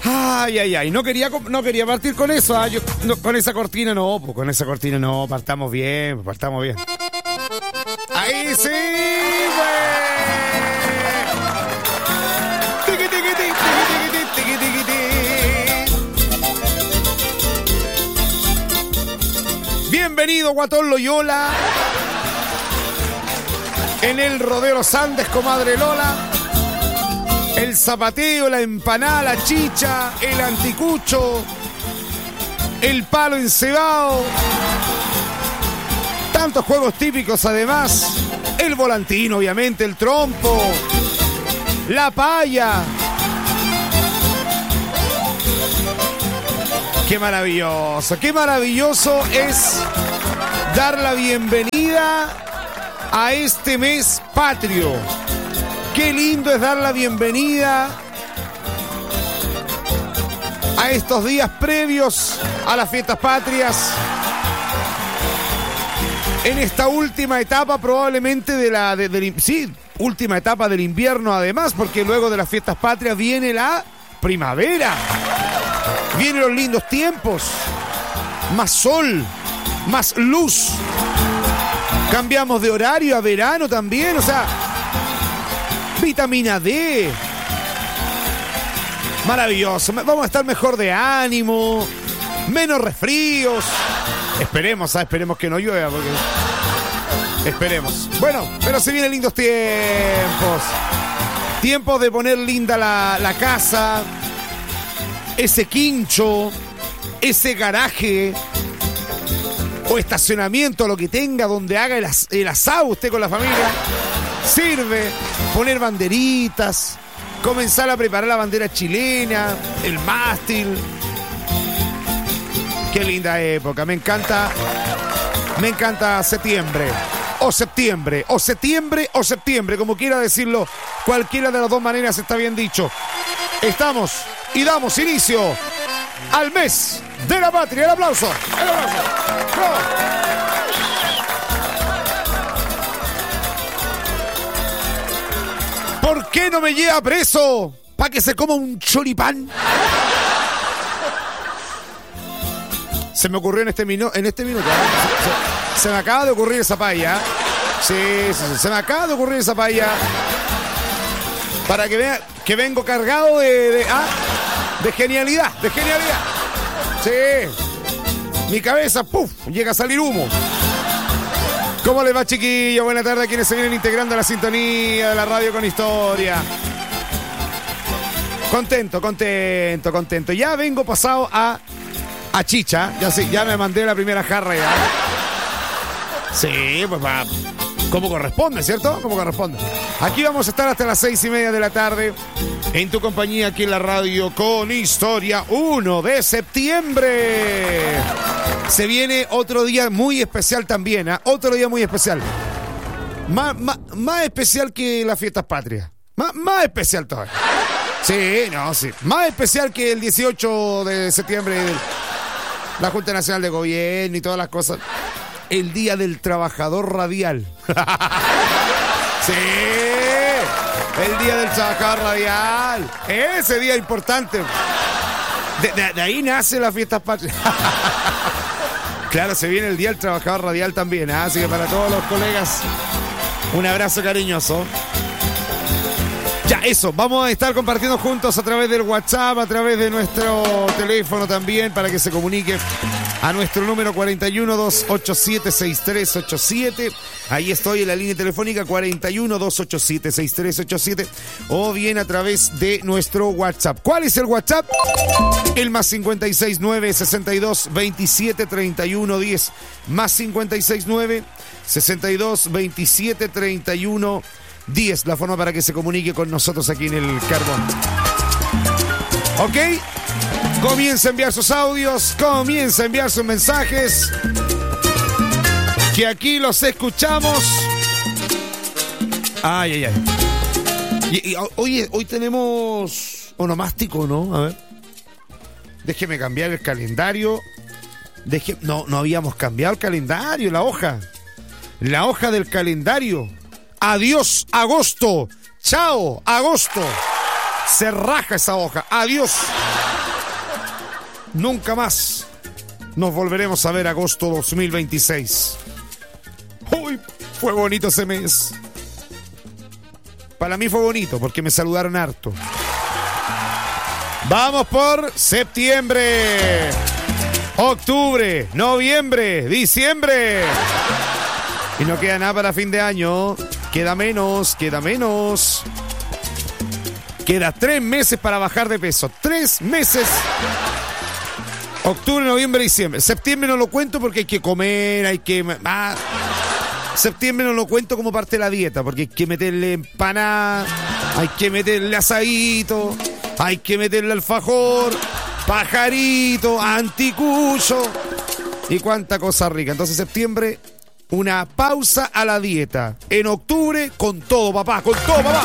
Ay, no quería partir con eso, con esa cortina no, pues con esa cortina no, partamos bien. Ahí sí, güey. Bienvenido, Guatón Loyola. En el rodeo Los Andes, comadre Lola. El zapateo, la empanada, la chicha, el anticucho, el palo encebado. Tantos juegos típicos además. El volantín, obviamente, el trompo, la paya. Qué maravilloso es dar la bienvenida a este mes patrio. Qué lindo es dar la bienvenida a estos días previos a las fiestas patrias. En esta última etapa probablemente última etapa del invierno además, porque luego de las fiestas patrias viene la primavera. Vienen los lindos tiempos. Más sol, más luz. Cambiamos de horario a verano también, o sea, vitamina D. Maravilloso. Vamos a estar mejor de ánimo, menos resfríos. Esperemos que no llueva, porque esperemos. Bueno, pero se vienen lindos tiempos. Tiempos de poner linda la casa, ese quincho, ese garaje o estacionamiento, lo que tenga, donde haga el asado usted con la familia. Sirve poner banderitas, comenzar a preparar la bandera chilena, el mástil. Qué linda época, me encanta septiembre, como quiera decirlo, cualquiera de las dos maneras está bien dicho. Estamos y damos inicio al mes de la patria. El aplauso. ¿Por qué no me lleva preso? ¿Para que se coma un choripán? Se me ocurrió en este minuto. Se me acaba de ocurrir esa paya. Sí, se me acaba de ocurrir esa paya. Para que vean que vengo cargado de genialidad. Sí. Mi cabeza, ¡puf!, llega a salir humo. ¿Cómo les va, chiquillos? Buenas tardes a quienes se vienen integrando a la sintonía de la radio con historia. Contento. Ya vengo pasado a chicha. Ya me mandé la primera jarra ya. Sí, pues va. Como corresponde, ¿cierto? Como corresponde. Aquí vamos a estar hasta las 6:30 de la tarde en tu compañía aquí en la radio con historia. 1 de septiembre. Se viene otro día muy especial también, ¿eh? Otro día muy especial. Más especial que las fiestas patrias. Más especial todavía. Sí. Más especial que el 18 de septiembre, la Junta Nacional de Gobierno y todas las cosas. El Día del Trabajador Radial. Sí, el Día del Trabajador Radial. Ese día importante. De ahí nace la fiesta patria. Claro, se viene el Día del Trabajador Radial también, ¿eh? Así que para todos los colegas, un abrazo cariñoso. Ya, eso, vamos a estar compartiendo juntos a través del WhatsApp, a través de nuestro teléfono también, para que se comunique a nuestro número 41-287-6387. Ahí estoy en la línea telefónica 41-287-6387, o bien a través de nuestro WhatsApp. ¿Cuál es el WhatsApp? El más 569-62-27-31-10. Más 569-62-27-31-10. La forma para que se comunique con nosotros aquí en el Carbón. ¿Ok? Comienza a enviar sus audios, comienza a enviar sus mensajes, que aquí los escuchamos. Ay. Y hoy tenemos onomástico, ¿no? A ver. Déjeme cambiar el calendario. No habíamos cambiado el calendario, la hoja. La hoja del calendario. Adiós, agosto. Chao, agosto. Se raja esa hoja. Adiós. nunca más nos volveremos a ver agosto 2026. Uy, fue bonito ese mes. Para mí fue bonito porque me saludaron harto. Vamos por septiembre, octubre, noviembre, diciembre. Y no queda nada para fin de año. Queda menos. Queda 3 meses para bajar de peso. 3 meses. Octubre, noviembre, diciembre. Septiembre no lo cuento porque hay que comer, hay que... Septiembre no lo cuento como parte de la dieta porque hay que meterle empanada, hay que meterle asadito, hay que meterle alfajor, pajarito, anticucho y cuánta cosa rica. Entonces septiembre, una pausa a la dieta. En octubre, con todo, papá, con todo, papá.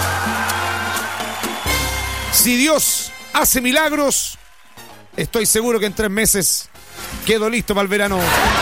Si Dios hace milagros, estoy seguro que en 3 meses quedo listo para el verano.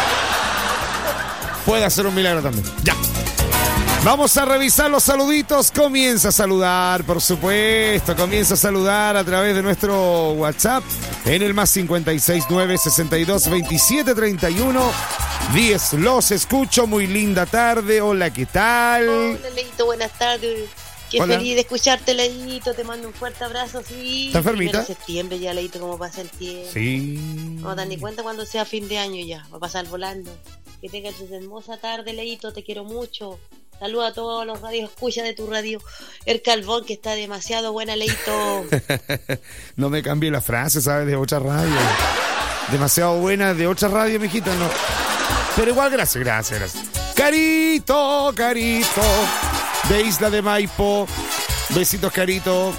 Puede hacer un milagro también. Ya. Vamos a revisar los saluditos. Comienza a saludar, por supuesto. Comienza a saludar a través de nuestro WhatsApp en el más 569 62 27 31 10. Los escucho. Muy linda tarde. Hola, ¿qué tal? Hola, Leito, buenas tardes. Qué Hola. feliz de escucharte, Leito. Te mando un fuerte abrazo. Sí. ¿Está enfermita? En septiembre ya, Leito, cómo pasa el tiempo. Sí. No te das ni cuenta cuando sea fin de año ya. Va a pasar volando. Que tengas una hermosa tarde, Leito. Te quiero mucho. Saluda a todos los radios. Escucha de tu radio El Calvón, que está demasiado buena, Leito. No me cambié la frase, ¿sabes? De otra radio. Demasiado buena de otra radio, mijita, no. Pero igual, gracias. Carito. De Isla de Maipo. Besitos, Carito.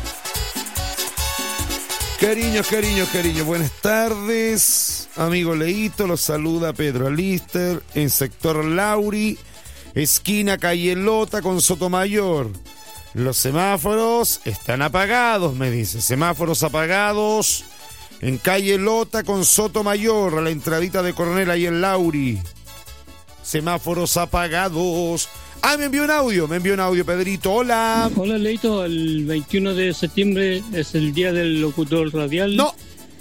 Cariño. Buenas tardes. Amigo Leito, los saluda Pedro Alister en sector Lauri, esquina Calle Lota con Sotomayor. Los semáforos están apagados, me dice. Semáforos apagados en Calle Lota con Sotomayor, a la entradita de Coronel ahí en Lauri. Semáforos apagados. Me envió un audio, Pedrito. Hola. Hola, Leito. El 21 de septiembre es el día del locutor radial. No.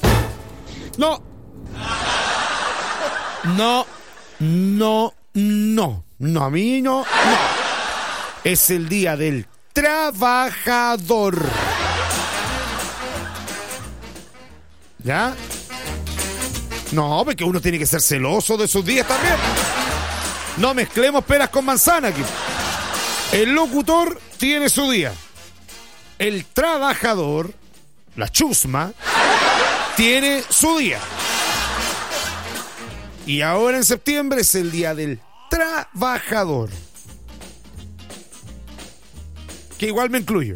A mí no. Es el día del trabajador. ¿Ya? No, porque uno tiene que ser celoso de sus días también. No mezclemos peras con manzana aquí. El locutor tiene su día. El trabajador, la chusma, tiene su día. Y ahora en septiembre es el día del trabajador. Que igual me incluyo.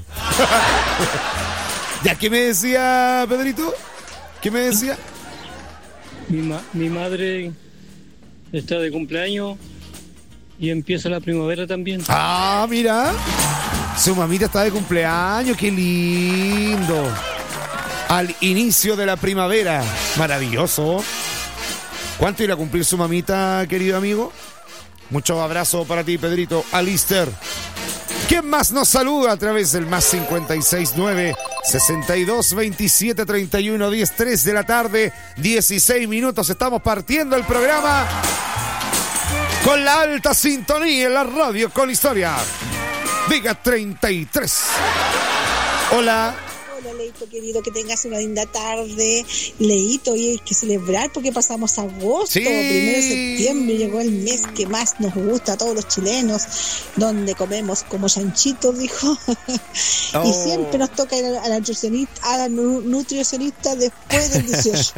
¿Ya qué me decía, Pedrito? ¿Qué me decía? Mi madre está de cumpleaños y empieza la primavera también. Mira. Su mamita está de cumpleaños. Qué lindo. Al inicio de la primavera. Maravilloso. ¿Cuánto irá a cumplir su mamita, querido amigo? Muchos abrazos para ti, Pedrito Alister. ¿Quién más nos saluda a través del más 569 62 27 31 10 3 de la tarde, 16 minutos? Estamos partiendo el programa con la alta sintonía en la radio con historia. Diga 33. Hola. Hola, Leito, querido, que tengas una linda tarde. Leito, hoy hay que celebrar porque pasamos agosto, Sí. 1 de septiembre, llegó el mes que más nos gusta a todos los chilenos, donde comemos como chanchitos, dijo. Y siempre nos toca ir a la nutricionista después del 18.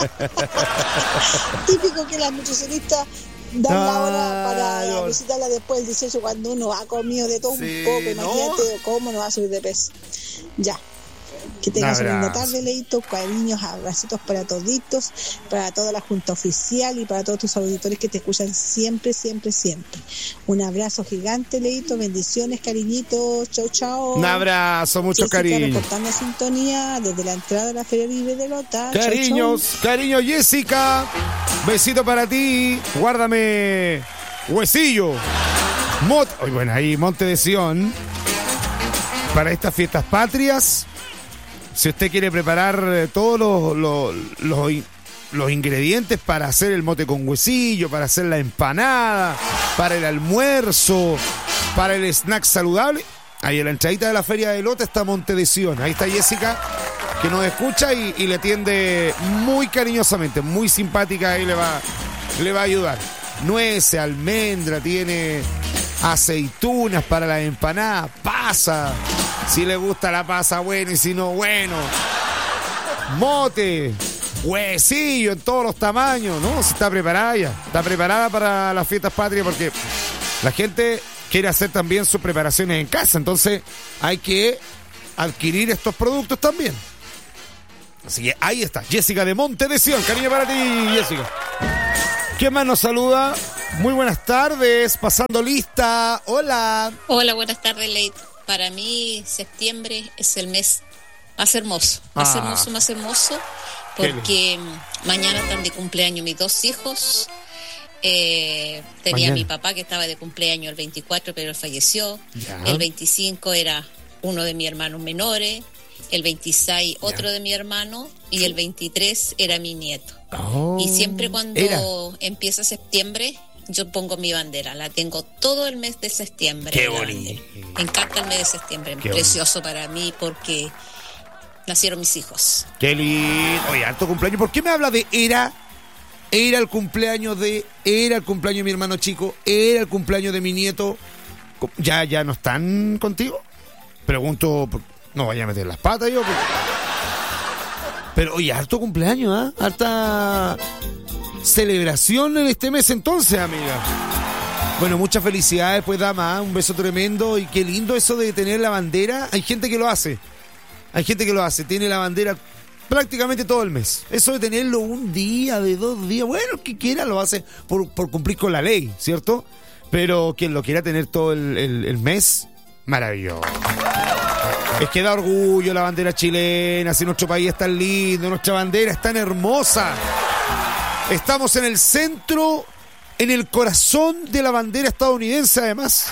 Típico que las nutricionistas dan la hora para visitarla después del 18, cuando uno ha comido de todo un poco. Imagínate cómo no va a subir de peso. Ya. Que tengas una linda tarde, Leito. Cariños, abracitos para toditos, para toda la Junta Oficial y para todos tus auditores que te escuchan siempre. Un abrazo gigante, Leito. Bendiciones, cariñitos. Chau. Un abrazo, mucho Jessica, cariño. reportando sintonía desde la entrada de la Feria Libre de Lota. Cariños, Chau. cariño, Jessica. Besito para ti. Guárdame huesillo. Ahí Monte de Sion. Para estas fiestas patrias. si usted quiere preparar todos los ingredientes para hacer el mote con huesillo, para hacer la empanada, para el almuerzo, para el snack saludable, ahí en la entradita de la feria de Lota está Monte de Sion. Ahí está Jessica, que nos escucha y le atiende muy cariñosamente, muy simpática, ahí le va a ayudar. Nueces, almendra, tiene aceitunas para la empanada, pasa, si le gusta la pasa, bueno, y si no, bueno, mote, huesillo en todos los tamaños, ¿no? Se está preparada ya, está preparada para las fiestas patrias, porque la gente quiere hacer también sus preparaciones en casa, entonces hay que adquirir estos productos también. Así que ahí está, Jessica de Monte de Sion. Cariño para ti, Jessica. ¿Quién más nos saluda? Muy buenas tardes, pasando lista. Hola. Hola, buenas tardes, Leite. Para mí, septiembre es el mes más hermoso. Más hermoso, porque mañana están de cumpleaños mis dos hijos. Tenía mañana. Mi papá que estaba de cumpleaños el 24, pero él falleció. Ya. El 25 era uno de mis hermanos menores. El 26 otro de mi hermano y el 23 era mi nieto. Y siempre cuando empieza septiembre yo pongo mi bandera, la tengo todo el mes de septiembre. Qué bonito. Me encanta el mes de septiembre, qué precioso bonito para mí porque nacieron mis hijos. Qué lindo. Oye, alto cumpleaños. ¿Por qué me habla de era el cumpleaños de mi hermano chico, era el cumpleaños de mi nieto? ¿Ya no están contigo? Pregunto. No vaya a meter las patas yo. Pero oye, harto cumpleaños, ¿ah? Harta celebración en este mes entonces, amiga. Bueno, muchas felicidades, pues, dama. Un beso tremendo. Y qué lindo eso de tener la bandera. Hay gente que lo hace. Tiene la bandera prácticamente todo el mes. Eso de tenerlo un día, de 2 días. Bueno, el que quiera lo hace por cumplir con la ley, ¿cierto? Pero quien lo quiera tener todo el mes, maravilloso. Es que da orgullo la bandera chilena, si nuestro país es tan lindo, nuestra bandera es tan hermosa. Estamos en el centro, en el corazón de la bandera estadounidense, además.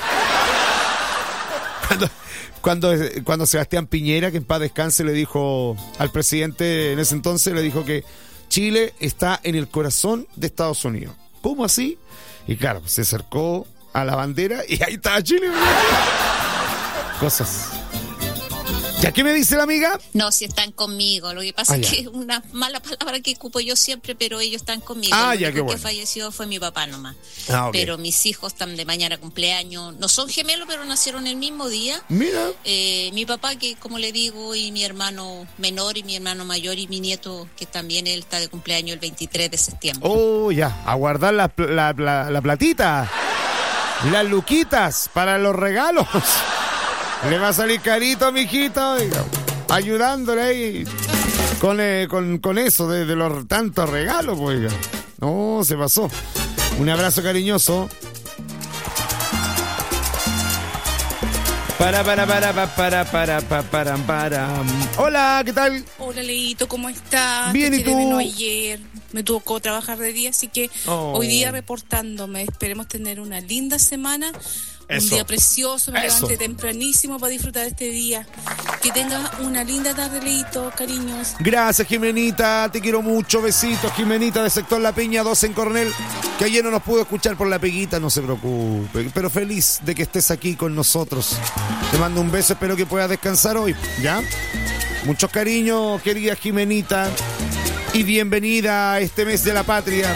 Cuando Sebastián Piñera, que en paz descanse, le dijo al presidente en ese entonces, le dijo que Chile está en el corazón de Estados Unidos. ¿Cómo así? Y claro, se acercó a la bandera y ahí estaba Chile. Cosas. ¿Ya qué me dice la amiga? No, si están conmigo. Lo que pasa es que es una mala palabra que ocupo yo siempre, pero ellos están conmigo. El único que falleció fue mi papá nomás. Okay. Pero mis hijos están de mañana cumpleaños. No son gemelos, pero nacieron el mismo día. Mira. Mi papá, que como le digo, y mi hermano menor y mi hermano mayor y mi nieto, que también él está de cumpleaños el 23 de septiembre. Oh, ya. A guardar la platita. Las luquitas para los regalos. Le va a salir carito, mijito, ayudándole ahí con eso de los tantos regalos, pues. No, se pasó. Un abrazo cariñoso. Para. Hola, ¿qué tal? Hola, Leito, ¿cómo estás? Bien, ¿y tú? Ayer me tocó trabajar de día, así que hoy día reportándome. Esperemos tener una linda semana. Eso. Un día precioso, me levanté tempranísimo para disfrutar de este día. Que tengas una linda tarde, Leito, cariños. Gracias, Jimenita, te quiero mucho, besitos, Jimenita de Sector La Peña 2 en Coronel, que ayer no nos pudo escuchar por la peguita, no se preocupe, pero feliz de que estés aquí con nosotros. Te mando un beso, espero que puedas descansar hoy, ¿ya? Muchos cariños, querida Jimenita, y bienvenida a este mes de la patria.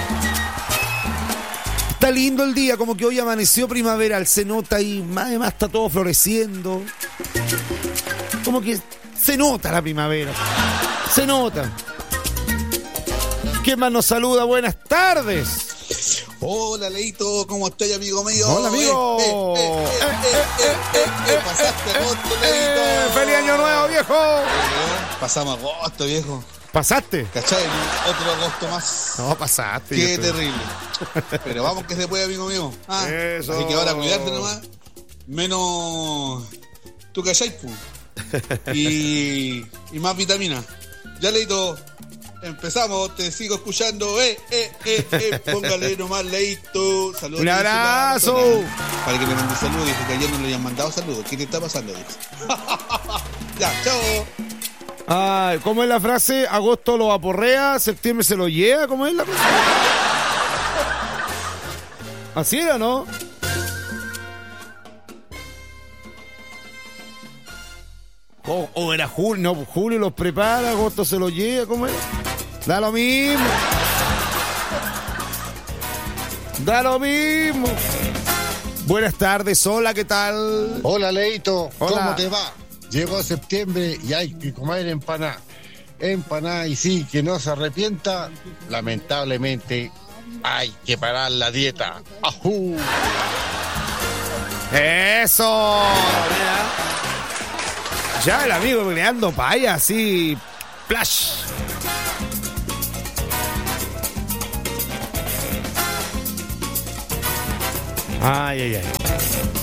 Está lindo el día, como que hoy amaneció primaveral, se nota y además está todo floreciendo. Como que se nota la primavera, se nota. ¿Quién más nos saluda? Buenas tardes. Hola, Leito, ¿cómo estás, amigo mío? Hola, amigo. Pasaste agosto, Leito. ¡Feliz año nuevo, viejo! Pasamos agosto, viejo. ¿Pasaste? ¿Cachai? Otro agosto más. No, pasaste. Qué terrible. Pero vamos que se puede, amigo mío. Eso. Así que ahora cuidarte nomás. Menos... ¿Tú cachai, pu? Y más vitamina. Ya, Leito, empezamos. Te sigo escuchando. Póngale nomás, Leito. Saludos. Un abrazo. Para que me mande saludos. Dijo que ayer no le habían mandado saludos. ¿Qué te está pasando? Dijo. Ya, chao. Ah, ¿cómo es la frase? Agosto lo aporrea, septiembre se lo lleva. ¿Cómo es la cosa? ¿Así era, no? O era julio, no, julio los prepara, agosto se lo lleva. ¿Cómo es? Da lo mismo. Da lo mismo. Buenas tardes, hola, ¿qué tal? Hola, Leito, Hola. ¿Cómo te va? Llegó septiembre y hay que comer empanada. Empanada, y sí, que no se arrepienta, lamentablemente hay que parar la dieta. ¡Ajú! ¡Eso! Mira. Ya el amigo creando paya, así. ¡Plash! Ay, ay, ay.